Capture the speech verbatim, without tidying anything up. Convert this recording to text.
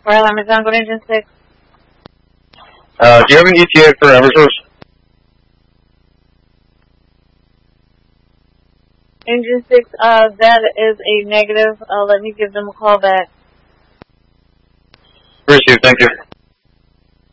Fire alarm is on, go to engine six. Uh, do you have an E T A for Eversource? Engine six, uh, that is a negative. Uh, let me give them a call back. Appreciate it, thank you.